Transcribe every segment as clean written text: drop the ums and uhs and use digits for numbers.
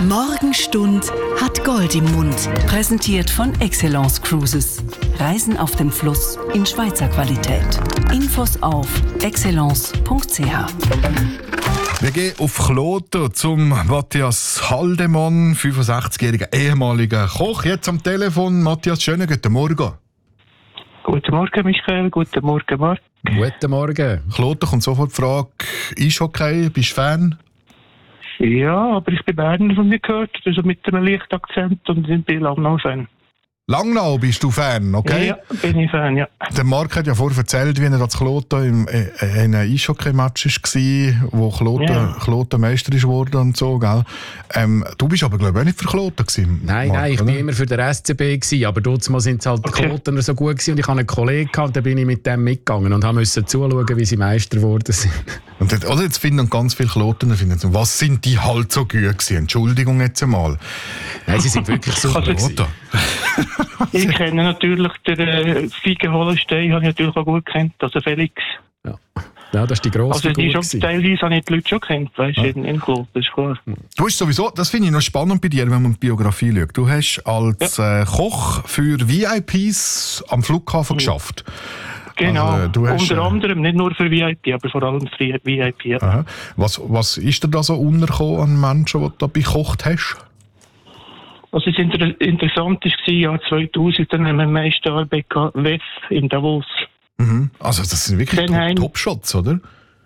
Morgenstund hat Gold im Mund. Präsentiert von Excellence Cruises. Reisen auf dem Fluss in Schweizer Qualität. Infos auf excellence.ch. Wir gehen auf Kloten zum Matthias Haldemann, 65-jähriger ehemaliger Koch. Jetzt am Telefon. Matthias, schönen guten Morgen. Guten Morgen, Michael. Guten Morgen, Marc. Guten Morgen. Kloten kommt sofort die Frage, Eishockey, bist du Fan? Ja, aber ich bin Berner von mir gehört, also mit einem leichten Akzent und ich bin Langnau-Fan. Langnau bist du Fan, okay? Ja, bin ich Fan, ja. Der Marc hat ja vorher erzählt, wie er als Kloten in einem Eishockey-Match war, wo Kloten Meister ist geworden und so, gell? Du bist aber, glaube ich, auch nicht für Kloten gewesen. Nein, Marc, ich oder? war immer für den SCB gewesen, aber dort sind halt die Klotener so gut gewesen und ich hatte einen Kollegen gehabt, da bin ich mit dem mitgegangen und musste zuschauen, wie sie Meister geworden sind. Und jetzt finden ganz viele Klotener, was sind die halt so gut gewesen? Entschuldigung jetzt einmal. Nein, sie sind wirklich so gut. Ich kenne natürlich den Fiege Hollenstein, habe ich natürlich auch gut gekannt, also Felix. Ja, das ist die grosse Also die Figur schon, teilweise habe ich die Leute schon gekannt, weißt du, in Kloten, das ist klar. Du hast sowieso, das finde ich noch spannend bei dir, wenn man die Biografie schaut. Du hast als Koch für VIPs am Flughafen geschafft. Genau, Also, du hast, unter anderem, nicht nur für VIP, aber vor allem für VIP. Ja. Aha. Was ist dir da so untergekommen an Menschen, die du da bekocht hast? Was interessant war, im Jahr 2000, dann haben wir meiste Arbeit gehabt, WEF in Davos. Mhm. Also das sind wirklich Top-Shots, oder?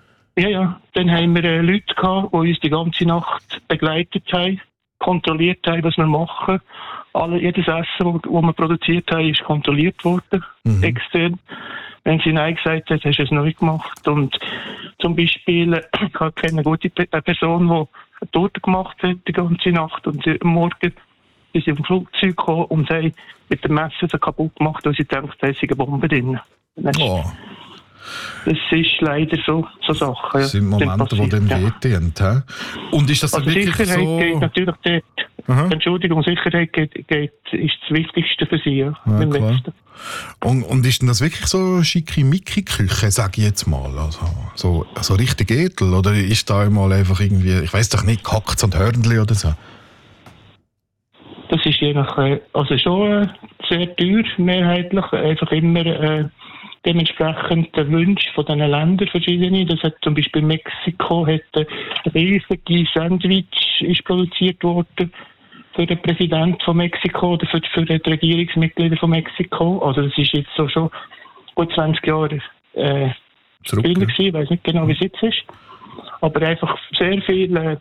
Ja. Dann haben wir Leute gehabt, die uns die ganze Nacht begleitet haben, kontrolliert haben, was wir machen. Jedes Essen, das wir produziert haben, ist kontrolliert worden, extern. Wenn sie Nein gesagt hat, hast du es neu gemacht. Und zum Beispiel, ich kenne eine gute Person, die eine Torte gemacht hat die ganze Nacht und sie am Morgen ist sie auf dem Flugzeug gekommen und sie haben mit dem Messer so kaputt gemacht, weil sie denkt, da ist eine Bombe drin. Oh. Das ist leider so Sachen. Ja. Das sind Momente, die dann wehtun. Ja. Und ist das also wirklich Sicherheit so? geht natürlich dort. Aha. Entschuldigung, Sicherheit ist das Wichtigste für sie. Ja, klar. Und ist denn das wirklich so schickimicki-Küche, sage ich jetzt mal? Also, so richtig edel? Oder ist da einmal einfach irgendwie, ich weiss doch nicht, Gehackt und Hörnli oder so? Das ist je nach, also schon sehr teuer, mehrheitlich. Einfach immer dementsprechend der Wunsch von diesen Ländern verschiedene. Das hat zum Beispiel Mexiko, hat ein riesiges Sandwich ist produziert worden für den Präsidenten von Mexiko oder für die Regierungsmitglieder von Mexiko. Also das ist jetzt so schon gut 20 Jahre Zurück, gewesen. Ich weiß nicht genau, wie es jetzt ist. Aber einfach sehr viel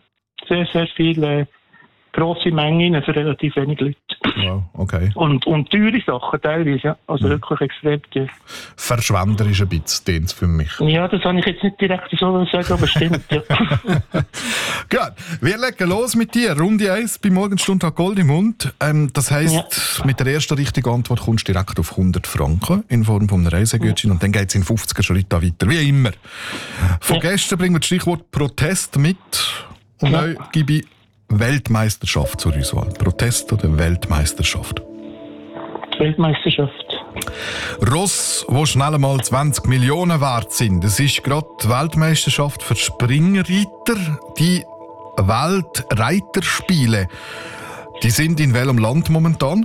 grosse Mengen für relativ wenig Leute. Wow, okay. Und teure Sachen teilweise, ja. Also wirklich extrem teuer. Verschwenderisch ein bisschen, den für mich. Ja, das habe ich jetzt nicht direkt so sagen, aber stimmt, ja. Gut, wir legen los mit dir. Runde 1 bei Morgenstund hat Gold im Mund. Das heisst, mit der ersten richtigen Antwort kommst du direkt auf 100 Franken in Form von einem Reisegutschein und dann geht es in 50er Schritten weiter, wie immer. Von gestern bringen wir das Stichwort Protest mit und neu gebe ich Weltmeisterschaft zur Auswahl. Protest oder Weltmeisterschaft? Weltmeisterschaft. Ross, die schnell mal 20 Millionen wert sind. Das ist gerade die Weltmeisterschaft für Springreiter. Die Weltreiterspiele. Die sind in welchem Land momentan?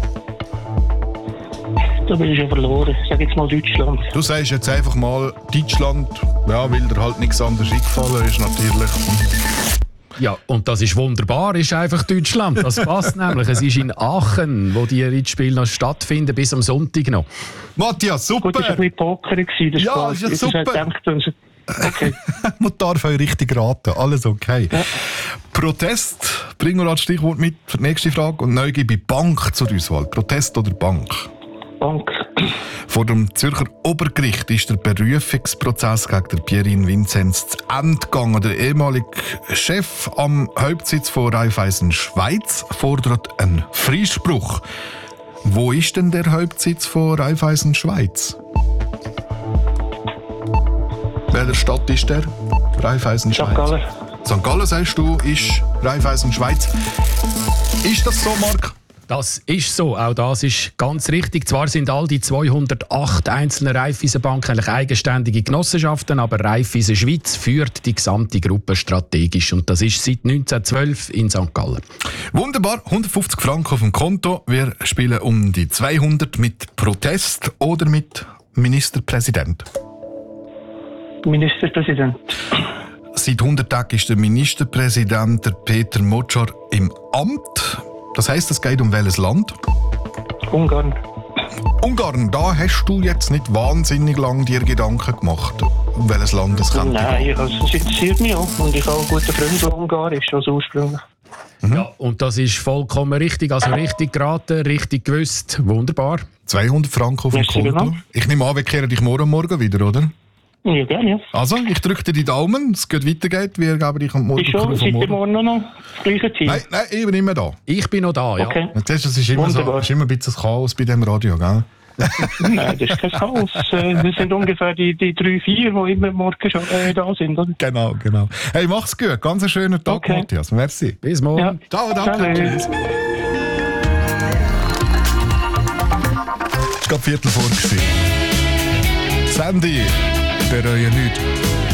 Da bin ich schon verloren. Ich sage jetzt mal Deutschland. Du sagst jetzt einfach mal Deutschland, ja, weil dir halt nichts anderes eingefallen ist natürlich. Ja, und das ist wunderbar, ist einfach Deutschland. Das passt nämlich. Es ist in Aachen, wo die Reitspiele noch stattfinden, bis am Sonntag noch. Matthias, super! Gut, das war ein bisschen Poker. Das ja, ist ja super! Okay. Man darf euch richtig raten, alles okay. Ja. Protest, bringen wir als Stichwort mit für die nächste Frage. Und neu gebe ich Bank zur Auswahl. Protest oder Bank? Bank. Vor dem Zürcher Obergericht ist der Berufungsprozess gegen den Pierin Vinzenz zu Ende gegangen. Der ehemalige Chef am Hauptsitz von Raiffeisen Schweiz fordert einen Freispruch. Wo ist denn der Hauptsitz von Raiffeisen Schweiz? Welcher Stadt ist der? Raiffeisen Schweiz. St. Gallen. St. Gallen, sagst du, ist Raiffeisen Schweiz. Ist das so, Marc? Das ist so, auch das ist ganz richtig. Zwar sind all die 208 einzelnen Raiffeisenbanken eigentlich eigenständige Genossenschaften, aber Raiffeisen Schweiz führt die gesamte Gruppe strategisch und das ist seit 1912 in St. Gallen. Wunderbar, 150 Franken auf dem Konto. Wir spielen um die 200 mit Protest oder mit Ministerpräsident. Ministerpräsident. Seit 100 Tagen ist der Ministerpräsident der Peter Motschar im Amt. Das heisst, es geht um welches Land? Ungarn. Ungarn, da hast du jetzt nicht wahnsinnig lang dir Gedanken gemacht, um welches Land es könnte Nein, gehen. also, es interessiert mich auch. Und ich habe einen guten Freund, der Ungar ist, also ursprünglich. Ja, und das ist vollkommen richtig, also richtig geraten, richtig gewusst. Wunderbar. 200 Franken auf dem Merci Konto. vielmals. Ich nehme an, wir kehren dich morgen wieder, oder? Ja, gerne, ja. Also, ich drücke dir die Daumen, es geht weitergeht. Wir geben dich am Morgen Ist schon, seid ihr morgen noch das gleiche Team? Nein, ich bin nicht mehr da. Ich bin noch da, ja. Okay. Das ist immer, Wunderbar. ist immer ein bisschen Chaos bei diesem Radio, gell? Nein, das ist kein Chaos. Das sind ungefähr die 3, 4, die immer morgen schon da sind, oder? Genau. Hey, mach's gut. Ganz einen schönen Tag, Okay. Matthias. Merci. Bis morgen. Ja. Ciao, danke. Salut. Tschüss. Es war gerade 15:15. Sandy, bereue nichts.